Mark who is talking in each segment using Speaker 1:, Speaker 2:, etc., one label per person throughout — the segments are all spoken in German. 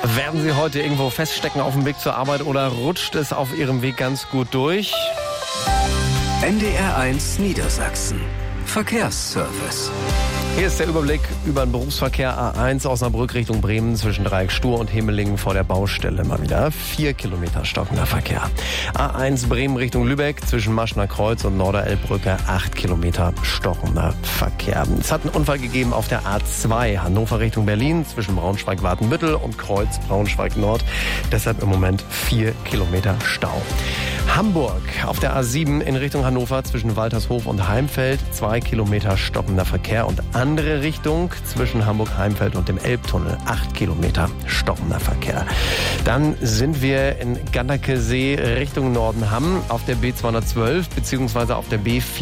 Speaker 1: Werden Sie heute irgendwo feststecken auf dem Weg zur Arbeit oder rutscht es auf Ihrem Weg ganz gut durch?
Speaker 2: NDR1 Niedersachsen. Verkehrsservice.
Speaker 1: Hier ist der Überblick über den Berufsverkehr A1 Osnabrück Richtung Bremen zwischen Dreieck Stur und Hemelingen vor der Baustelle mal wieder. 4 Kilometer stockender Verkehr. A1 Bremen Richtung Lübeck zwischen Maschner Kreuz und Norderelbbrücke 8 Kilometer stockender Verkehr. Es hat einen Unfall gegeben auf der A2 Hannover Richtung Berlin zwischen Braunschweig-Watenbüttel und Kreuz Braunschweig-Nord. Deshalb im Moment 4 Kilometer Stau. Hamburg auf der A7 in Richtung Hannover zwischen Waltershof und Heimfeld 2 Kilometer stockender Verkehr und andere Richtung zwischen Hamburg-Heimfeld und dem Elbtunnel 8 Kilometer stockender Verkehr. Dann sind wir in Gannakesee Richtung Nordenham auf der B212 bzw. auf der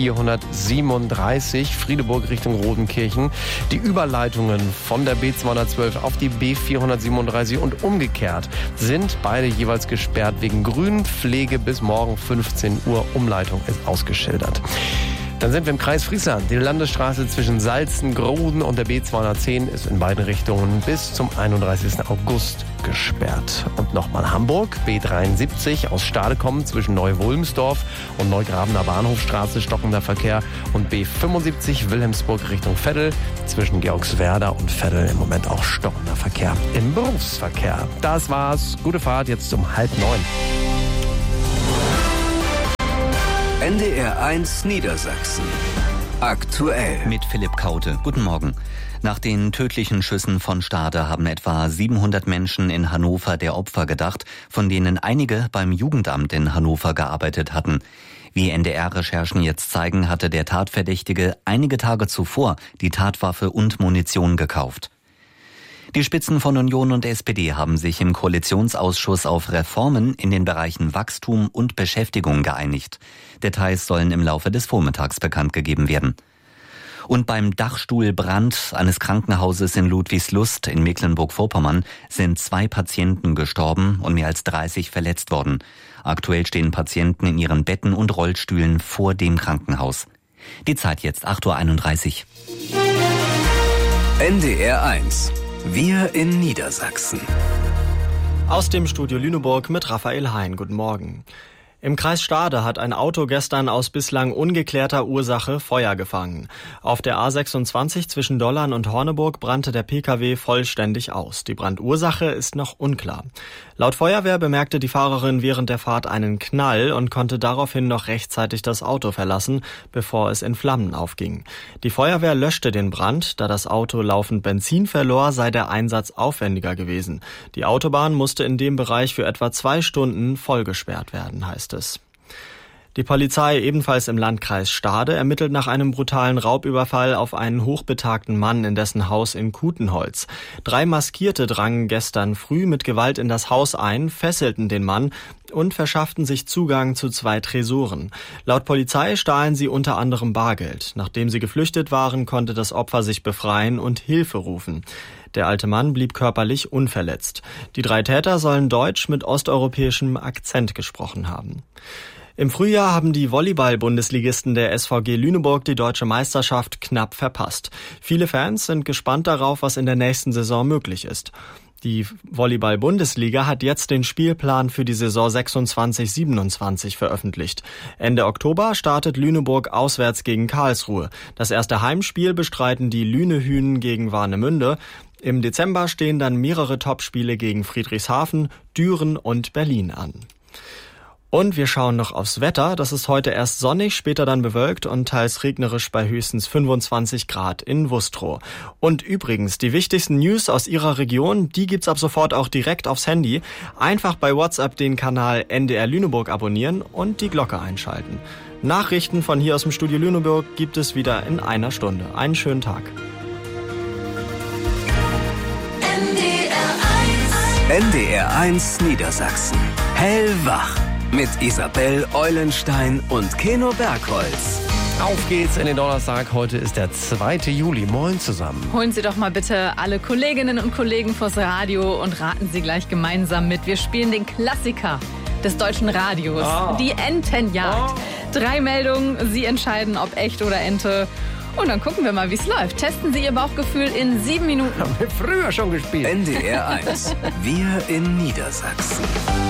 Speaker 1: B437 Friedeburg Richtung Rodenkirchen. Die Überleitungen von der B212 auf die B437 und umgekehrt sind beide jeweils gesperrt wegen Grünpflege bis morgen 15 Uhr. Umleitung ist ausgeschildert. Dann sind wir im Kreis Friesland. Die Landesstraße zwischen Salzen-Groden und der B210 ist in beiden Richtungen bis zum 31. August gesperrt. Und nochmal Hamburg, B73 aus Stade kommend zwischen Neu-Wulmsdorf und Neugrabener Bahnhofstraße stockender Verkehr und B75 Wilhelmsburg Richtung Veddel zwischen Georgswerda und Veddel im Moment auch stockender Verkehr im Berufsverkehr. Das war's. Gute Fahrt jetzt um 8:30.
Speaker 2: NDR1 Niedersachsen. Aktuell.
Speaker 3: Mit Philipp Kaute. Guten Morgen. Nach den tödlichen Schüssen von Stade haben etwa 700 Menschen in Hannover der Opfer gedacht, von denen einige beim Jugendamt in Hannover gearbeitet hatten. Wie NDR-Recherchen jetzt zeigen, hatte der Tatverdächtige einige Tage zuvor die Tatwaffe und Munition gekauft. Die Spitzen von Union und SPD haben sich im Koalitionsausschuss auf Reformen in den Bereichen Wachstum und Beschäftigung geeinigt. Details sollen im Laufe des Vormittags bekannt gegeben werden. Und beim Dachstuhlbrand eines Krankenhauses in Ludwigslust in Mecklenburg-Vorpommern sind 2 Patienten gestorben und mehr als 30 verletzt worden. Aktuell stehen Patienten in ihren Betten und Rollstühlen vor dem Krankenhaus. Die Zeit jetzt 8:31 Uhr.
Speaker 2: NDR1. Wir in Niedersachsen.
Speaker 4: Aus dem Studio Lüneburg mit Raphael Hein. Guten Morgen. Im Kreis Stade hat ein Auto gestern aus bislang ungeklärter Ursache Feuer gefangen. Auf der A26 zwischen Dollern und Horneburg brannte der Pkw vollständig aus. Die Brandursache ist noch unklar. Laut Feuerwehr bemerkte die Fahrerin während der Fahrt einen Knall und konnte daraufhin noch rechtzeitig das Auto verlassen, bevor es in Flammen aufging. Die Feuerwehr löschte den Brand. Da das Auto laufend Benzin verlor, sei der Einsatz aufwendiger gewesen. Die Autobahn musste in dem Bereich für etwa 2 Stunden vollgesperrt werden, heißt es. Die Polizei, ebenfalls im Landkreis Stade, ermittelt nach einem brutalen Raubüberfall auf einen hochbetagten Mann in dessen Haus in Kutenholz. 3 Maskierte drangen gestern früh mit Gewalt in das Haus ein, fesselten den Mann und verschafften sich Zugang zu 2 Tresoren. Laut Polizei stahlen sie unter anderem Bargeld. Nachdem sie geflüchtet waren, konnte das Opfer sich befreien und Hilfe rufen. Der alte Mann blieb körperlich unverletzt. Die 3 Täter sollen Deutsch mit osteuropäischem Akzent gesprochen haben. Im Frühjahr haben die Volleyball-Bundesligisten der SVG Lüneburg die deutsche Meisterschaft knapp verpasst. Viele Fans sind gespannt darauf, was in der nächsten Saison möglich ist. Die Volleyball-Bundesliga hat jetzt den Spielplan für die Saison 26/27 veröffentlicht. Ende Oktober startet Lüneburg auswärts gegen Karlsruhe. Das erste Heimspiel bestreiten die Lünehünen gegen Warnemünde. Im Dezember stehen dann mehrere Topspiele gegen Friedrichshafen, Düren und Berlin an. Und wir schauen noch aufs Wetter. Das ist heute erst sonnig, später dann bewölkt und teils regnerisch bei höchstens 25 Grad in Wustrow. Und übrigens, die wichtigsten News aus Ihrer Region, die gibt's ab sofort auch direkt aufs Handy. Einfach bei WhatsApp den Kanal NDR Lüneburg abonnieren und die Glocke einschalten. Nachrichten von hier aus dem Studio Lüneburg gibt es wieder in einer Stunde. Einen schönen Tag.
Speaker 2: NDR1 Niedersachsen. Hellwach. Mit Isabel Eulenstein und Keno Bergholz.
Speaker 1: Auf geht's in den Donnerstag. Heute ist der 2. Juli. Moin zusammen.
Speaker 5: Holen Sie doch mal bitte alle Kolleginnen und Kollegen vors Radio und raten Sie gleich gemeinsam mit. Wir spielen den Klassiker des deutschen Radios, die Entenjagd. 3 Meldungen, Sie entscheiden, ob echt oder Ente. Und dann gucken wir mal, wie es läuft. Testen Sie Ihr Bauchgefühl in 7 Minuten.
Speaker 1: Haben wir früher schon gespielt.
Speaker 2: NDR 1. Wir in Niedersachsen.